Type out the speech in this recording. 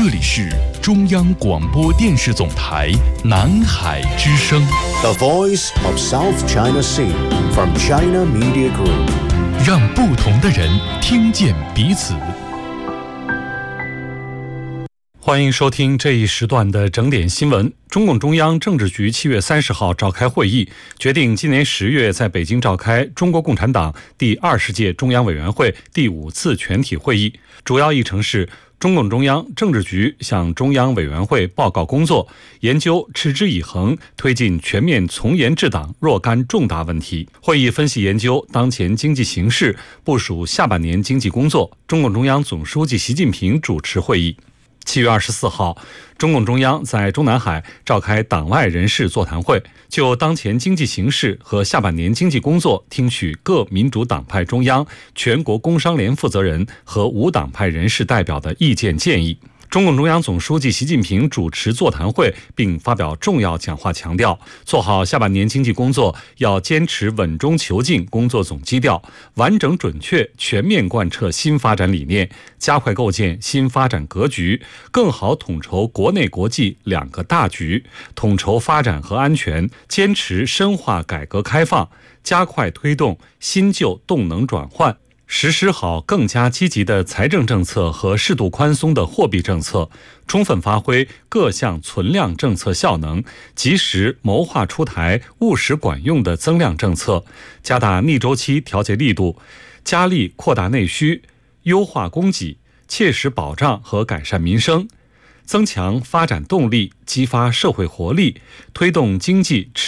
这里是中央广播电视总台南海之声 The Voice of South China Sea from China Media Group， 让不同的人听见彼此。欢迎收听这一时段的整点新闻。中共中央政治局7月30号召开会议，决定今年10月在北京召开中国共产党第20届中央委员会第5次全体会议。主要议程是中共中央政治局向中央委员会报告工作，研究持之以恒推进全面从严治党若干重大问题。会议分析研究当前经济形势，部署下半年经济工作。中共中央总书记习近平主持会议。7月24号，中共中央在中南海召开党外人士座谈会，就当前经济形势和下半年经济工作听取各民主党派中央、全国工商联负责人和无党派人士代表的意见建议。中共中央总书记习近平主持座谈会并发表重要讲话，强调做好下半年经济工作要坚持稳中求进工作总基调，完整准确全面贯彻新发展理念，加快构建新发展格局，更好统筹国内国际两个大局，统筹发展和安全，坚持深化改革开放，加快推动新旧动能转换，实施好更加积极的财政政策和适度宽松的货币政策，充分发挥各项存量政策效能，及时谋划出台务实管用的增量政策，加大逆周期调节力度，加力扩大内需，优化供给，切实保障和改善民生，增强发展动力，激发社会活力，推动经济